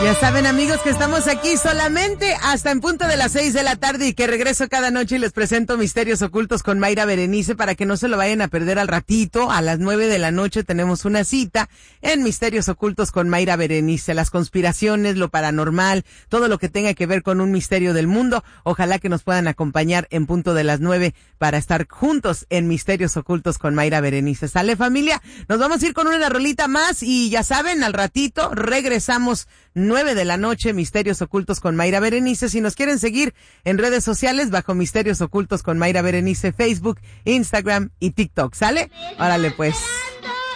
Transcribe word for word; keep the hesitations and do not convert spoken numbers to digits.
Ya saben, amigos, que estamos aquí solamente hasta en punto de las seis de la tarde y que regreso cada noche y les presento Misterios Ocultos con Mayra Berenice para que no se lo vayan a perder al ratito. A las nueve de la noche tenemos una cita en Misterios Ocultos con Mayra Berenice. Las conspiraciones, lo paranormal, todo lo que tenga que ver con un misterio del mundo. Ojalá que nos puedan acompañar en punto de las nueve para estar juntos en Misterios Ocultos con Mayra Berenice. ¿Sale, familia? Nos vamos a ir con una rolita más y ya saben, al ratito regresamos nueve de la noche, Misterios Ocultos con Mayra Berenice. Si nos quieren seguir en redes sociales, bajo Misterios Ocultos con Mayra Berenice, Facebook, Instagram y TikTok. ¿Sale? Órale pues.